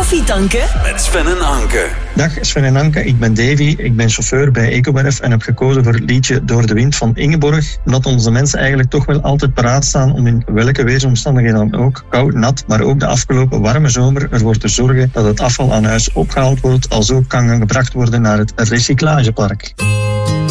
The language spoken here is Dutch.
Koffietanken met Sven en Anke. Dag Sven en Anke, ik ben Davy, ik ben chauffeur bij Ecowerf en heb gekozen voor het liedje Door de Wind van Ingeborg, omdat onze mensen eigenlijk toch wel altijd paraat staan om in welke weersomstandigheden dan ook, koud, nat, maar ook de afgelopen warme zomer ervoor te zorgen dat het afval aan huis opgehaald wordt, als ook kan gebracht worden naar het recyclagepark.